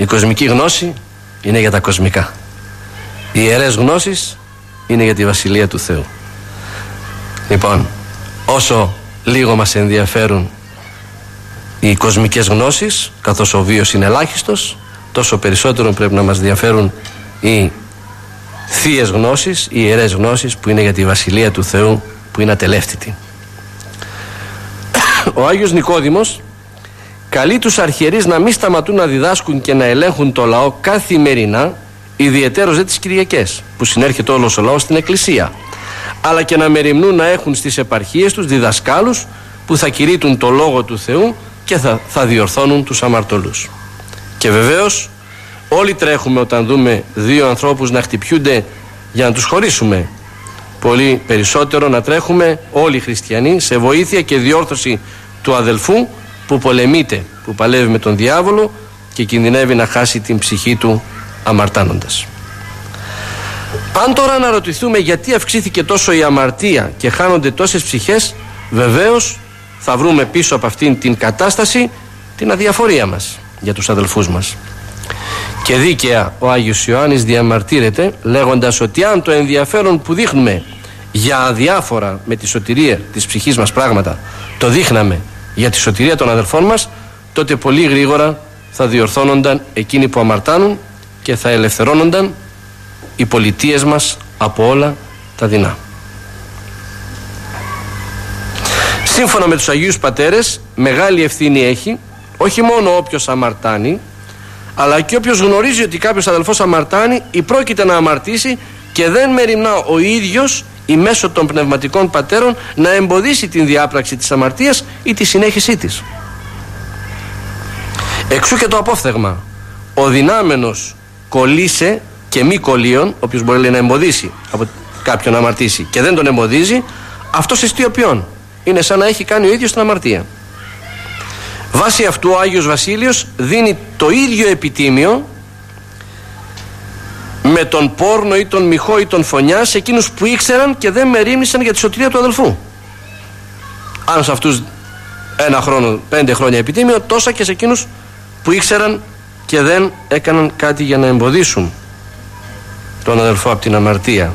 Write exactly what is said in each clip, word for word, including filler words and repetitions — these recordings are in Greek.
Η κοσμική γνώση είναι για τα κοσμικά. Οι ιερές γνώσεις είναι για τη Βασιλεία του Θεού. Λοιπόν, όσο λίγο μας ενδιαφέρουν οι κοσμικές γνώσεις, καθώς ο βίος είναι ελάχιστος, τόσο περισσότερο πρέπει να μας ενδιαφέρουν οι θείες γνώσεις, οι ιερές γνώσεις που είναι για τη Βασιλεία του Θεού, που είναι ατελεύτητη. Ο Άγιος Νικόδημος καλεί τους αρχιερείς να μην σταματούν να διδάσκουν και να ελέγχουν το λαό καθημερινά, ιδιαιτέρως δε τις Κυριακές, που συνέρχεται όλος ο λαός στην εκκλησία, αλλά και να μεριμνούν να έχουν στις επαρχίες τους διδασκάλους που θα κηρύττουν το Λόγο του Θεού και θα, θα διορθώνουν τους αμαρτωλούς. Και βεβαίως όλοι τρέχουμε όταν δούμε δύο ανθρώπους να χτυπιούνται για να τους χωρίσουμε. Πολύ περισσότερο να τρέχουμε όλοι οι χριστιανοί σε βοήθεια και διόρθωση του αδελφού που πολεμείται, που παλεύει με τον διάβολο και κινδυνεύει να χάσει την ψυχή του αμαρτάνοντας. Αν τώρα αναρωτηθούμε γιατί αυξήθηκε τόσο η αμαρτία και χάνονται τόσες ψυχές, βεβαίως θα βρούμε πίσω από αυτήν την κατάσταση την αδιαφορία μας για τους αδελφούς μας. Και δίκαια ο Άγιος Ιωάννης διαμαρτύρεται λέγοντας ότι αν το ενδιαφέρον που δείχνουμε για αδιάφορα με τη σωτηρία της ψυχής μας πράγματα το δείχναμε για τη σωτηρία των αδελφών μας, τότε πολύ γρήγορα θα διορθώνονταν εκείνοι που αμαρτάνουν και θα ελευθερώνονταν οι πολιτείες μας από όλα τα δεινά. Σύμφωνα με τους Αγίους Πατέρες, μεγάλη ευθύνη έχει όχι μόνο όποιος αμαρτάνει, αλλά και όποιος γνωρίζει ότι κάποιος αδελφός αμαρτάνει ή πρόκειται να αμαρτήσει και δεν μεριμνά ο ίδιος ή μέσω των πνευματικών πατέρων να εμποδίσει την διάπραξη της αμαρτίας ή τη συνέχισή της. Εξού και το απόφθεγμα: ο δυνάμενος κολλήσε και μη κολλείων, όποιος μπορεί να εμποδίσει από κάποιον να αμαρτήσει και δεν τον εμποδίζει, αυτός εστί ποιον. Είναι σαν να έχει κάνει ο ίδιος την αμαρτία. Βάσει αυτού ο Άγιος Βασίλειος δίνει το ίδιο επιτίμιο με τον πόρνο ή τον μοιχό ή τον φωνιά σε εκείνους που ήξεραν και δεν μερίμνησαν για τη σωτηρία του αδελφού. Αν σε αυτούς ένα χρόνο, πέντε χρόνια επιτίμιο, τόσα και σε εκείνους που ήξεραν και δεν έκαναν κάτι για να εμποδίσουν τον αδελφό από την αμαρτία.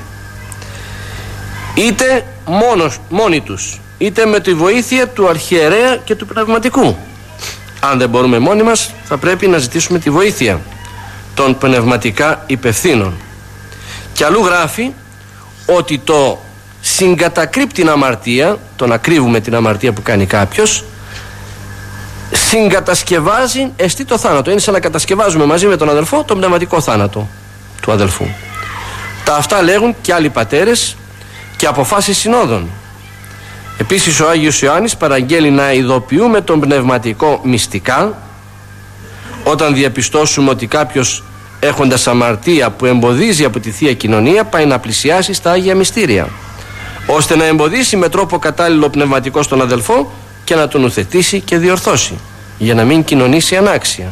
Είτε μόνος, μόνοι τους, είτε με τη βοήθεια του αρχιερέα και του πνευματικού. Αν δεν μπορούμε μόνοι μας, θα πρέπει να ζητήσουμε τη βοήθεια των πνευματικά υπευθύνων. Και αλλού γράφει ότι το συγκατακρύπτει την αμαρτία, το να κρύβουμε την αμαρτία που κάνει κάποιος, συγκατασκευάζει εστί το θάνατο. Είναι σαν να κατασκευάζουμε μαζί με τον αδελφό τον πνευματικό θάνατο του αδελφού. Τα αυτά λέγουν και άλλοι πατέρες και αποφάσεις συνόδων. Επίσης ο Άγιος Ιωάννης παραγγέλει να ειδοποιούμε τον πνευματικό μυστικά όταν διαπιστώσουμε ότι κάποιος έχοντας αμαρτία που εμποδίζει από τη Θεία Κοινωνία πάει να πλησιάσει στα Άγια Μυστήρια, ώστε να εμποδίσει με τρόπο κατάλληλο πνευματικό στον αδελφό και να τον ουθετήσει και διορθώσει, για να μην κοινωνήσει ανάξια.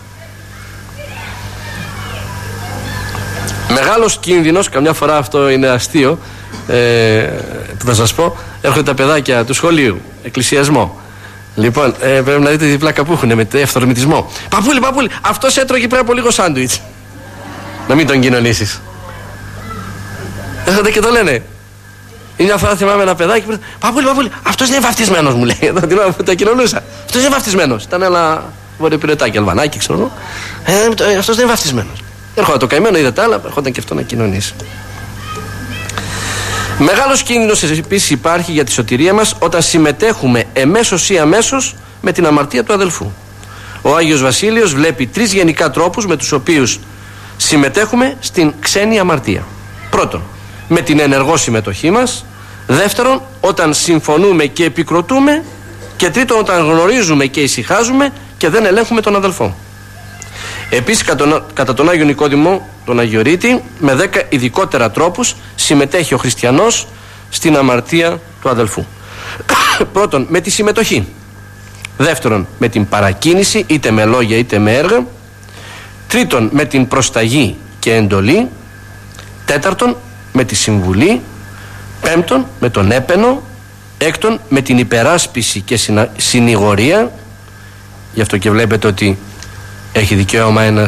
Μεγάλος κίνδυνος, καμιά φορά αυτό είναι αστείο, ε, που θα σας πω, έρχονται τα παιδάκια του σχολείου, εκκλησιασμό. Λοιπόν, ε, πρέπει να δείτε τη πλάκα που έχουν με το ευθορμητισμό. Παππούλη, παππούλη, αυτός έτρωγε πριν από λίγο σάντουιτς. Να μην τον κοινωνήσεις. Έρχονται και το λένε. Η μια φορά θυμάμαι ένα παιδάκι που λέει: Παππούλη, παππούλη, αυτός είναι βαφτισμένος, μου λέει. Εδώ την ώρα που τα κοινωνούσα. Αυτός είναι βαφτισμένος. Ήταν ένα βορειοπυρετάκι, αλβανάκι, ξέρω εγώ. Ε, αυτός δεν είναι βαφτισμένος. Έρχονταν το καημένο, είδε τα άλλα, έρχονταν και αυτό να κοινωνήσει. Μεγάλος κίνδυνος επίσης υπάρχει για τη σωτηρία μας όταν συμμετέχουμε εμέσως ή αμέσως με την αμαρτία του αδελφού. Ο Άγιος Βασίλειος βλέπει τρεις γενικά τρόπους με τους οποίους συμμετέχουμε στην ξένη αμαρτία. Πρώτον, με την ενεργό συμμετοχή μας. Δεύτερον, όταν συμφωνούμε και επικροτούμε. Και τρίτον, όταν γνωρίζουμε και ησυχάζουμε και δεν ελέγχουμε τον αδελφό. Επίσης, κατά τον Άγιο Νικόδημο, τον Αγιορείτη, με δέκα ειδικότερα τρόπους συμμετέχει ο χριστιανός στην αμαρτία του αδελφού. Πρώτον, με τη συμμετοχή. Δεύτερον, με την παρακίνηση, είτε με λόγια είτε με έργα. Τρίτον, με την προσταγή και εντολή. Τέταρτον, με τη συμβουλή. Πέμπτον, με τον έπαινο. Έκτον, με την υπεράσπιση και συνηγορία. Γι' αυτό και βλέπετε ότι έχει δικαίωμα ένας